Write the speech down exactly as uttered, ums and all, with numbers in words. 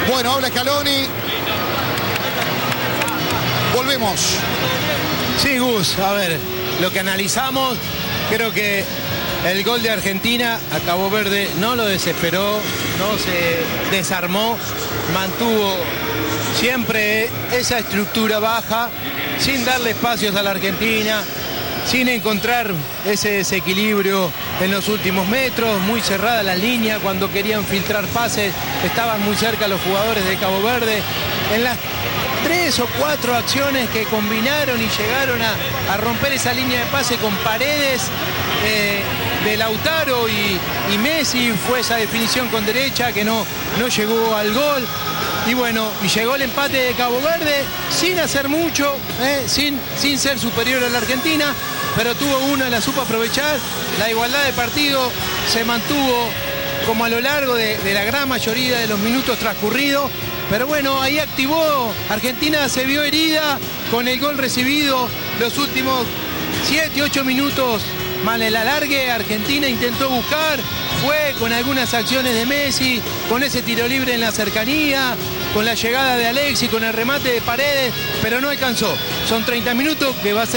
Bueno, habla Scaloni. Volvemos. Sí, Gus, a ver, lo que analizamos, creo que el gol de Argentina a Cabo Verde no lo desesperó, no se desarmó, mantuvo siempre esa estructura baja, sin darle espacios a la Argentina, sin encontrar ese desequilibrio en los últimos metros, muy cerrada la línea, cuando querían filtrar pases, estaban muy cerca los jugadores de Cabo Verde. En las tres o cuatro acciones que combinaron y llegaron a, a romper esa línea de pase con Paredes, eh, de Lautaro y, y Messi, fue esa definición con derecha que no, no llegó al gol. Y bueno, y llegó el empate de Cabo Verde sin hacer mucho, eh, sin, sin ser superior a la Argentina, pero tuvo una, la supo aprovechar. La igualdad de partido se mantuvo como a lo largo de, de la gran mayoría de los minutos transcurridos. Pero bueno, ahí activó, Argentina se vio herida con el gol recibido los últimos siete, ocho minutos. Mal el alargue, Argentina intentó buscar, fue con algunas acciones de Messi, con ese tiro libre en la cercanía, con la llegada de Alexis, con el remate de Paredes, pero no alcanzó. Son treinta minutos que va a ser